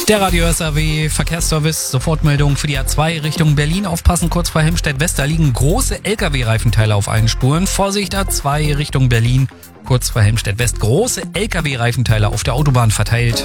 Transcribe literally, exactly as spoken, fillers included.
Der Radio S A W Verkehrsservice, Sofortmeldung für die A zwei Richtung Berlin. Aufpassen, kurz vor Helmstedt-West, da liegen große L K W-Reifenteile auf allen Spuren. Vorsicht, A zwei Richtung Berlin, kurz vor Helmstedt-West, große L K W-Reifenteile auf der Autobahn verteilt.